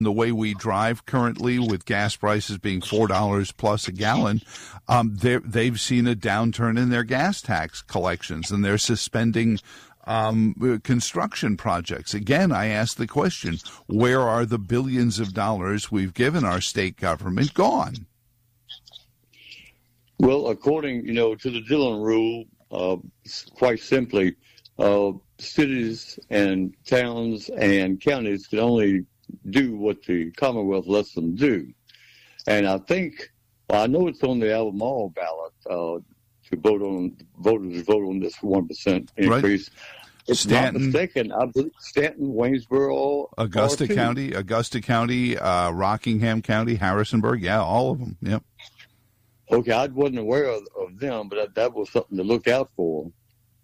the way we drive currently, with gas prices being $4 plus a gallon, they've seen a downturn in their gas tax collections, and they're suspending construction projects. Again, I ask the question, where are the billions of dollars we've given our state government gone? Well, according, to the Dillon rule, quite simply, cities and towns and counties can only do what the Commonwealth lets them do. And I know it's on the Albemarle ballot to voters vote on this 1% increase. Right. If Stanton, not mistaken, I believe Stanton, Waynesboro, Augusta County, Rockingham County, Harrisonburg, all of them. Yep. Okay, I wasn't aware of them, but that was something to look out for.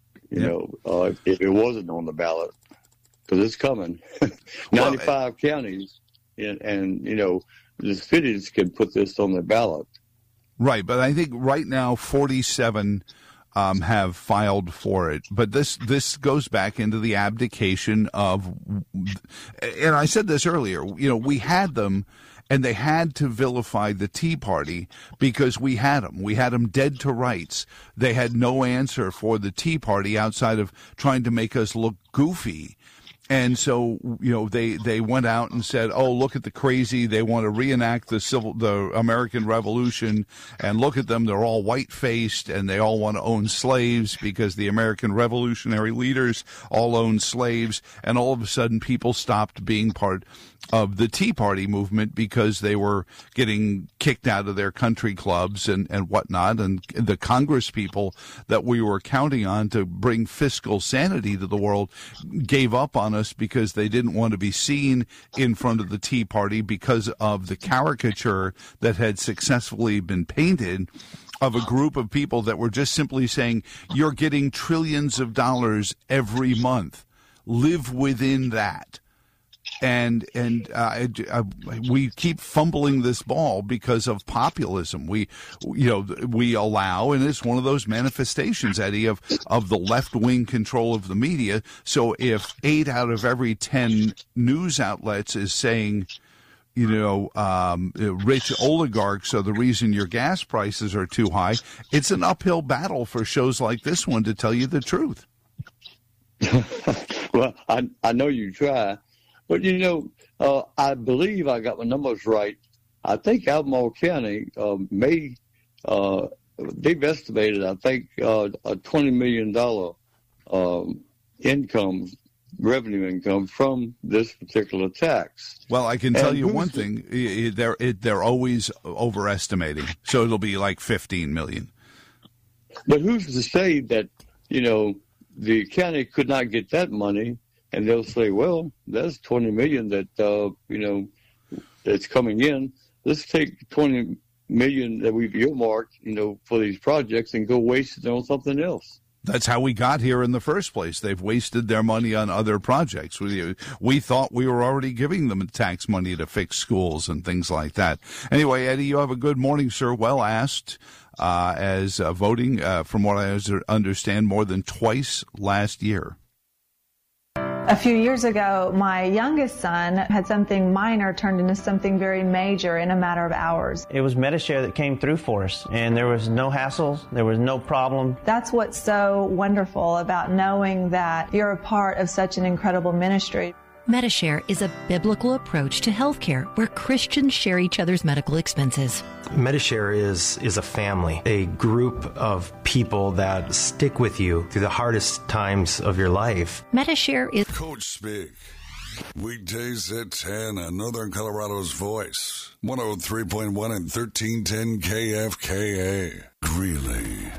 If it wasn't on the ballot, because it's coming. 95 counties, and the cities can put this on the ballot. Right, but I think right now 47 have filed for it. But this goes back into the abdication of, and I said this earlier, we had them, and they had to vilify the Tea Party because we had them. We had them dead to rights. They had no answer for the Tea Party outside of trying to make us look goofy. And so, they went out and said, "Oh, look at the crazy! They want to reenact the American Revolution, and look at them! They're all white-faced, and they all want to own slaves because the American revolutionary leaders all own slaves." And all of a sudden, people stopped being part of the Tea Party movement because they were getting kicked out of their country clubs and whatnot. And the Congress people that we were counting on to bring fiscal sanity to the world gave up on us because they didn't want to be seen in front of the Tea Party because of the caricature that had successfully been painted of a group of people that were just simply saying, "You're getting trillions of dollars every month. Live within that." And we keep fumbling this ball because of populism. We allow, and it's one of those manifestations, Eddie, of the left-wing control of the media. So if 8 out of every 10 news outlets is saying, rich oligarchs are the reason your gas prices are too high, it's an uphill battle for shows like this one to tell you the truth. Well, I know you try. But, I believe I got my numbers right. I think Albemarle County they've estimated, I think, a $20 million revenue income from this particular tax. Well, I can tell you one thing. They're always overestimating. So it'll be like $15 million. But who's to say that, the county could not get that money? And they'll say, well, that's $20 million that, that's coming in. Let's take $20 million that we've earmarked, for these projects and go waste it on something else. That's how we got here in the first place. They've wasted their money on other projects. We thought we were already giving them tax money to fix schools and things like that. Anyway, Eddie, you have a good morning, sir. Well asked. As voting, from what I understand, more than twice last year. A few years ago, my youngest son had something minor turned into something very major in a matter of hours. It was Medi-Share that came through for us, and there was no hassles, there was no problem. That's what's so wonderful about knowing that you're a part of such an incredible ministry. Medi-Share is a biblical approach to healthcare where Christians share each other's medical expenses. Medi-Share is a family, a group of people that stick with you through the hardest times of your life. Medi-Share is Coach Speak. Weekdays at 10 on Northern Colorado's Voice. 103.1 and 1310 KFKA. Greeley.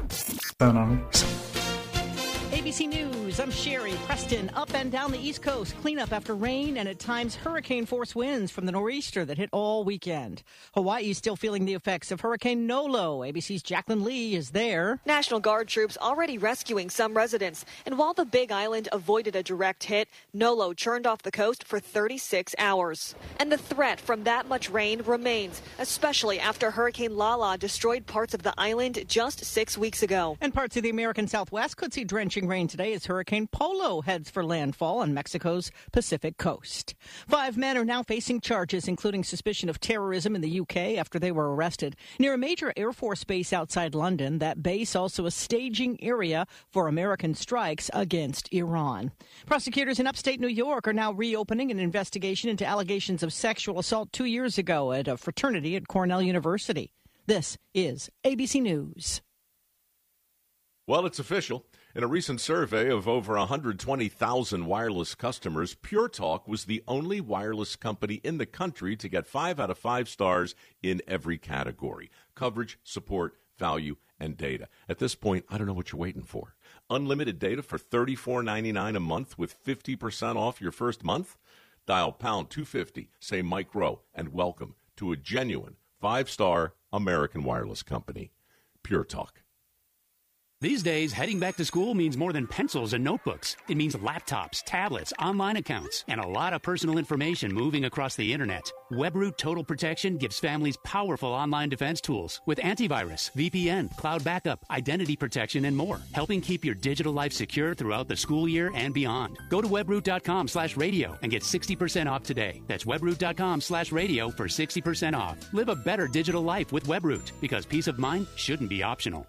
ABC News, I'm Sherry. Preston, up and down the East Coast. Cleanup after rain and at times hurricane-force winds from the nor'easter that hit all weekend. Hawaii is still feeling the effects of Hurricane Nolo. ABC's Jacqueline Lee is there. National Guard troops already rescuing some residents. And while the Big Island avoided a direct hit, Nolo churned off the coast for 36 hours. And the threat from that much rain remains, especially after Hurricane Lala destroyed parts of the island just 6 weeks ago. And parts of the American Southwest could see drenching rain rain today as Hurricane Polo heads for landfall on Mexico's Pacific coast. 5 men are now facing charges, including suspicion of terrorism in the UK after they were arrested near a major Air Force base outside London. That base also a staging area for American strikes against Iran. Prosecutors in upstate New York are now reopening an investigation into allegations of sexual assault 2 years ago at a fraternity at Cornell University. This is ABC News. Well, it's official. In a recent survey of over 120,000 wireless customers, Pure Talk was the only wireless company in the country to get 5 out of 5 stars in every category: coverage, support, value, and data. At this point, I don't know what you're waiting for. Unlimited data for $34.99 a month with 50% off your first month? Dial pound 250, say Mike Rowe, and welcome to a genuine 5-star American wireless company. Pure Talk. These days, heading back to school means more than pencils and notebooks. It means laptops, tablets, online accounts, and a lot of personal information moving across the internet. WebRoot Total Protection gives families powerful online defense tools with antivirus, VPN, cloud backup, identity protection, and more, helping keep your digital life secure throughout the school year and beyond. Go to webroot.com/radio and get 60% off today. That's webroot.com/radio for 60% off. Live a better digital life with WebRoot, because peace of mind shouldn't be optional.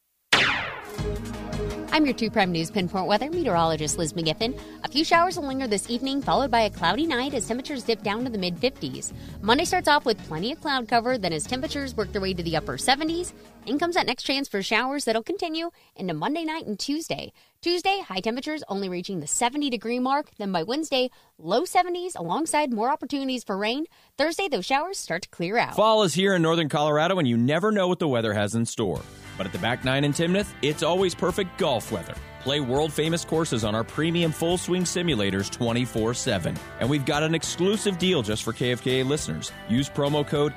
I'm your 2 Prime News Pinpoint weather meteorologist Liz McGiffin. A few showers will linger this evening, followed by a cloudy night as temperatures dip down to the mid-50s. Monday starts off with plenty of cloud cover, then as temperatures work their way to the upper 70s, in comes that next chance for showers that'll continue into Monday night and Tuesday. Tuesday, high temperatures only reaching the 70-degree mark. Then by Wednesday, low 70s alongside more opportunities for rain. Thursday, those showers start to clear out. Fall is here in northern Colorado, and you never know what the weather has in store. But at the Back 9 in Timnath, it's always perfect golf weather. Play world-famous courses on our premium full-swing simulators 24/7. And we've got an exclusive deal just for KFKA listeners. Use promo code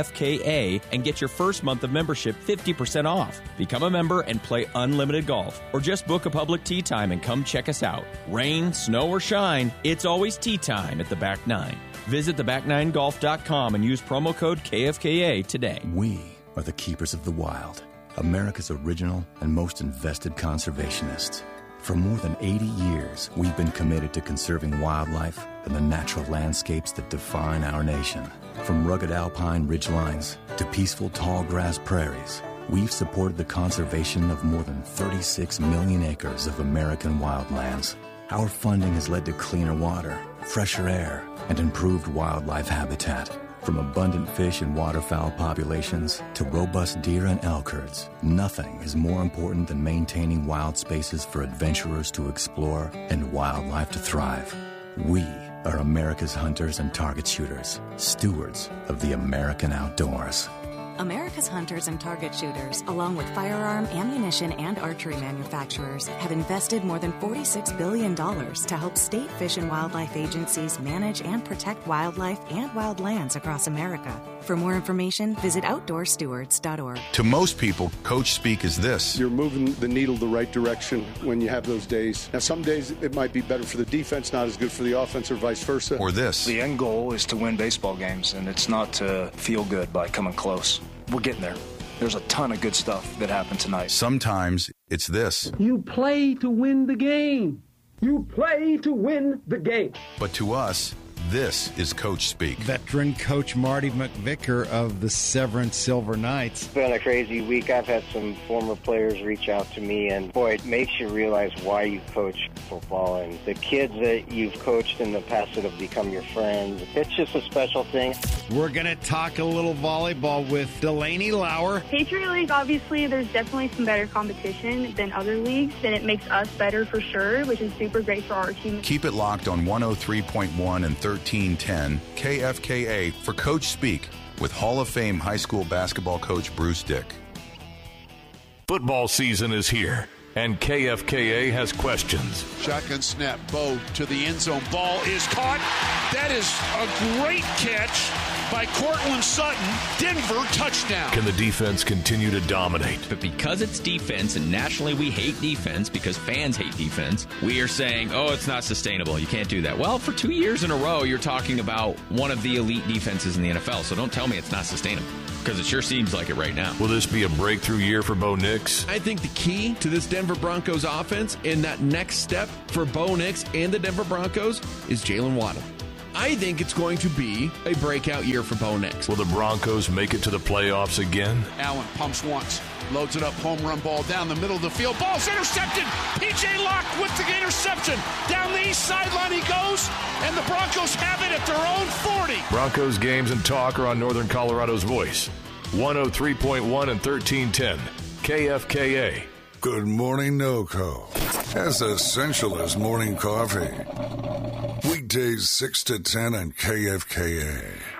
KFKA and get your first month of membership 50% off. Become a member and play unlimited golf. Or just book a public tee time and come check us out. Rain, snow, or shine, it's always tee time at the Back 9. Visit theback9golf.com and use promo code KFKA today. We are the keepers of the wild. America's original and most invested conservationists. For more than 80 years, we've been committed to conserving wildlife and the natural landscapes that define our nation. From rugged alpine ridgelines to peaceful tall grass prairies, we've supported the conservation of more than 36 million acres of American wildlands. Our funding has led to cleaner water, fresher air, and improved wildlife habitat. From abundant fish and waterfowl populations to robust deer and elk herds, nothing is more important than maintaining wild spaces for adventurers to explore and wildlife to thrive. We are America's hunters and target shooters, stewards of the American outdoors. America's hunters and target shooters, along with firearm, ammunition, and archery manufacturers, have invested more than $46 billion to help state fish and wildlife agencies manage and protect wildlife and wildlands across America. For more information, visit OutdoorStewards.org. To most people, Coach Speak is this. You're moving the needle the right direction when you have those days. Now, some days it might be better for the defense, not as good for the offense, or vice versa. Or this. The end goal is to win baseball games, and it's not to feel good by coming close. We're getting there. There's a ton of good stuff that happened tonight. Sometimes it's this. You play to win the game. You play to win the game. But to us, this is Coach Speak. Veteran coach Marty McVicker of the Severance Silver Knights. It's been a crazy week. I've had some former players reach out to me, and boy, it makes you realize why you coach football and the kids that you've coached in the past that have become your friends. It's just a special thing. We're going to talk a little volleyball with Delaney Lauer. Patriot League, obviously, there's definitely some better competition than other leagues, and it makes us better for sure, which is super great for our team. Keep it locked on 103.1 and 1310 KFKA for Coach Speak with Hall of Fame high school basketball coach Bruce Dick. Football season is here, and KFKA has questions. Shotgun snap, Bo to the end zone. Ball is caught. That is a great catch by Cortland Sutton. Denver touchdown. Can the defense continue to dominate? But because it's defense, and nationally we hate defense because fans hate defense, we are saying, oh, it's not sustainable. You can't do that. Well, for 2 years in a row, you're talking about one of the elite defenses in the NFL, so don't tell me it's not sustainable, because it sure seems like it right now. Will this be a breakthrough year for Bo Nix? I think the key to this Denver Broncos offense and that next step for Bo Nix and the Denver Broncos is Jalen Waddle. I think it's going to be a breakout year for Bo Nix. Will the Broncos make it to the playoffs again? Allen pumps once, loads it up, home run ball down the middle of the field. Ball's intercepted. P.J. Locke with the interception. Down the east sideline he goes, and the Broncos have it at their own 40. Broncos games and talk are on Northern Colorado's Voice. 103.1 and 1310. KFKA. Good morning, NOCO. As essential as morning coffee. Weekdays 6 to 10 on KFKA.